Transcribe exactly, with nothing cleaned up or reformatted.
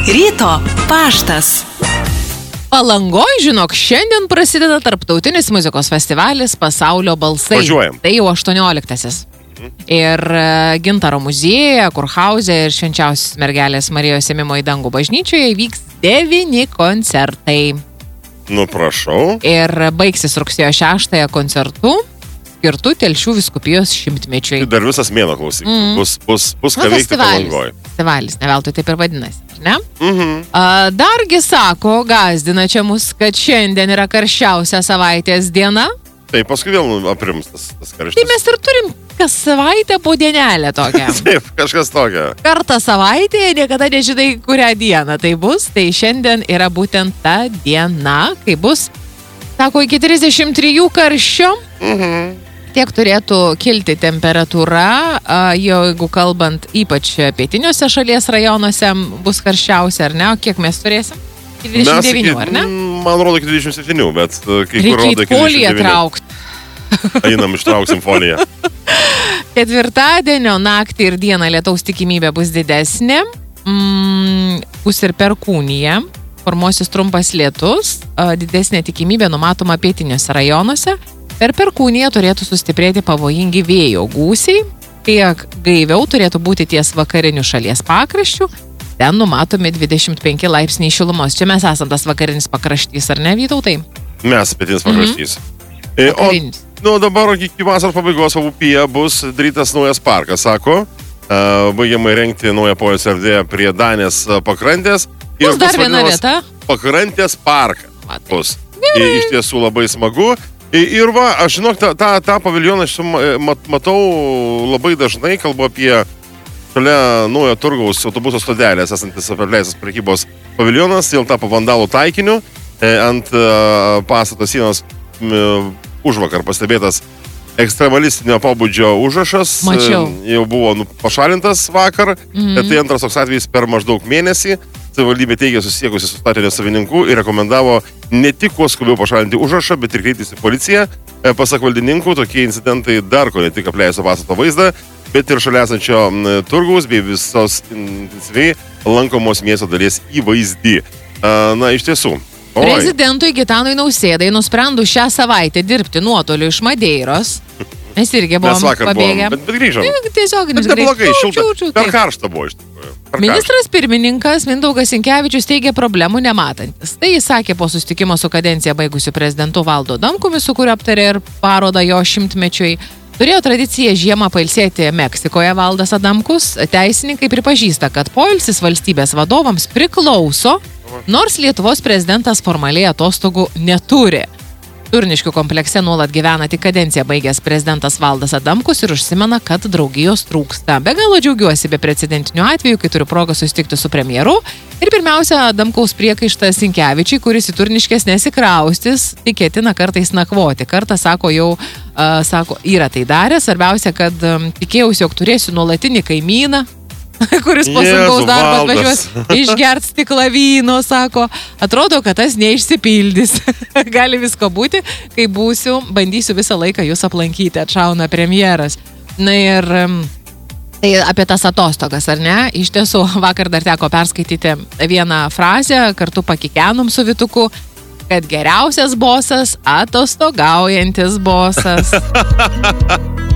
Ryto paštas. Palangoj, žinok, šiandien prasideda tarptautinis muzikos festivalis Pasaulio balsai. Važiuojam. Tai jau aštuonioliktasis. Ir uh, Gintaro muziejuje, Kurhauze ir Švenčiausios mergelės Marijos ėmimo į dangų bažnyčioje vyks devyni koncertai. Nu, prašau. Ir baigsis rugsėjo šeštąją koncertu, skirtų Telšių vyskupijos šimtmečiui. Tai dar visas mėnuo klausyk. Mm. Bus, bus, bus Nu, ką veikti festivalis. Palangoj. Festivalis, ne veltui taip ir vadinasi, ar ne? Mhm. A, dargi sako, gazdina čia mus, kad šiandien yra karščiausia savaitės diena. Tai paskui vėl aprims tas, tas karštis. Tai mes ir turim kas savaitę po dienelę tokią. Taip, kažkas tokio. Kartą savaitėje, niekada nežinai, kurią dieną tai bus. Tai šiandien yra būtent ta diena, kai bus, sako, iki trisdešimt trijų karščio. Mhm. Tiek turėtų kilti temperatūra, a, jeigu kalbant ypač pietiniuose šalies rajonuose bus karščiausia, ar ne? O kiek mes turėsim? Iki dvidešimt devynių, ar ne? Man rodo iki dvidešimt septynių, bet uh, kai kur rodo Reikia iki foliją dvidešimt devynių. traukti. Einam, ištrauksim foliją. Ketvirtadienio naktį ir dieną lietaus tikimybė bus didesnė. Mm, bus ir perkūnija. Formuosis trumpas lietus. A, didesnė tikimybė numatoma pietiniuose rajonuose. Per perkūniją turėtų sustiprėti pavojingi vėjo gūsiai. Kiek gaiviau turėtų būti ties vakariniu šalies pakraščiu. Ten numatomi dvidešimt penki laipsniai šilumos. Čia mes esam tas vakarinis pakraštys, ar ne, Vytautai? Mes pietinis pakraštys. Mhm. O Vakarinis. nu, dabar iki vasaros pabaigos Upyje bus darytas naujas parkas, sako. Uh, baigiama įrengti naują poilsio erdvę prie Danės uh, pakrantės. Bus dar viena vadinamas vieta. Pakrantės parkas Va, tai bus. I, iš tiesų labai smagu. I, ir va, aš žinok, tą, tą, tą paviljoną aš mat, matau labai dažnai, kalbu apie šalia naujo turgaus autobuso stotelės esantis apleistas prekybos paviljonas, jau tapo vandalų taikiniu, e, ant e, pastato sienos e, užvakar pastebėtas ekstremalistinio pobūdžio užrašas. Mačiau. E, jau buvo nu, pašalintas vakar, Mhm. e, tai antras toks atvejis per maždaug mėnesį. Savivaldybė teigė susisiekusi su statinio savininku ir rekomendavo ne tik kuo skubiau pašalinti užrašą, bet ir kreiptis į policiją. E, pasak valdininkų, tokie incidentai dar ko ne tik apleisto pastato vaizdą, bet ir šalia esančio m, turgaus bei visos intensyviai lankomos miesto dalies įvaizdį. E, na, iš tiesų. Oi. Prezidentui Gitanui Nausėdai nusprendus šią savaitę dirbti nuotoliu iš Madeiros. Mes irgi buvom Mes vakar pabėgę. buvom, bet, bet grįžom. Tiesiog Bet neblogai, šilta. Per karštą buvo iš tikrųjų. Per Ministras pirmininkas Mindaugas Sinkevičius teigia problemų nematantis. Tai jis sakė po susitikimo su kadenciją baigusiu prezidentu Valdu Adamkumi, su kuriuo aptarė ir parodą jo šimtmečiui. Turėjo tradiciją žiemą pailsėti Meksikoje Valdas Adamkus. Teisininkai pripažįsta, kad poilsis valstybės vadovams priklauso, nors Lietuvos prezidentas formaliai atostogų neturi. Turniškių komplekse nuolat gyvena tik kadenciją baigęs prezidentas Valdas Adamkus ir užsimena, kad draugijos trūksta. Be galo džiaugiuosi be precedentinių atvejų, kai turiu progą susitikti su premjeru. Ir pirmiausia, Adamkaus priekaištas Sinkevičiui, kuris į Turniškes nesikraustis, tik ketina kartais nakvoti. Kartą, sako, jau uh, sako, yra tai darę. Svarbiausia, kad um, tikėjausi, jog turėsiu nuolatinį kaimyną, kuris po Jėzau, sunkaus darbo Valdas. atvažiuos išgert stiklą vyno, sako. Atrodo, kad tas neišsipildys. Gali visko būti, kai būsiu, bandysiu visą laiką jūs aplankyti, atšauna premjeras. Na ir um, tai apie tas atostogas, ar ne? Iš tiesų, vakar dar teko perskaityti vieną frazę, kartu pakikenom su Vytuku, kad geriausias bosas atostogaujantis bosas.